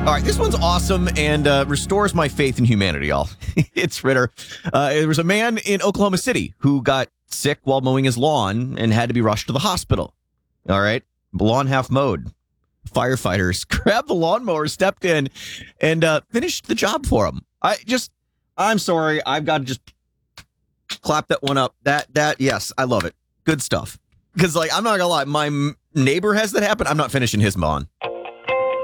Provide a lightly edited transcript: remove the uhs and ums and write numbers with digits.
All right, this one's awesome and restores my faith in humanity, y'all. It's Ritter. There was a man in Oklahoma City who got sick while mowing his lawn and had to be rushed to the hospital. All right, lawn half mowed. Firefighters grabbed the lawnmower, stepped in, and finished the job for him. I'm sorry. I've got to just clap that one up. Yes, I love it. Good stuff. Because, I'm not going to lie, my neighbor has that happen. I'm not finishing his lawn.